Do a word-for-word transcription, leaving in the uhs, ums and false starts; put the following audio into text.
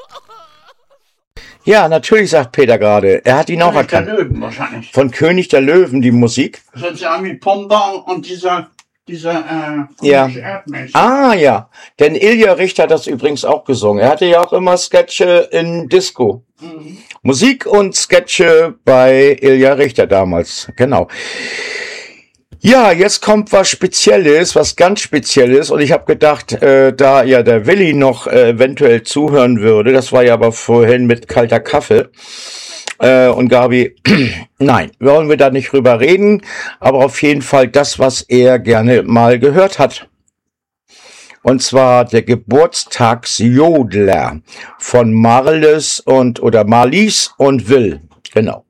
Ja, natürlich, sagt Peter gerade. Er hat ihn auch König der erkannt. Löwen wahrscheinlich. Von König der Löwen, die Musik. Sozusagen wie Pumba und dieser, dieser äh, Ja. komische Erdmensch. Ah, ja. Denn Ilja Richter hat das übrigens auch gesungen. Er hatte ja auch immer Sketche in Disco. Mhm. Musik und Sketche bei Ilja Richter damals. Genau. Ja, jetzt kommt was Spezielles, was ganz Spezielles. Und ich habe gedacht, äh, da ja der Willi noch äh, eventuell zuhören würde, das war ja aber vorhin mit kalter Kaffee. Äh, und Gabi, nein, wollen wir da nicht drüber reden, aber auf jeden Fall das, was er gerne mal gehört hat. Und zwar der Geburtstagsjodler von Marles und oder Marlies und Will. Genau.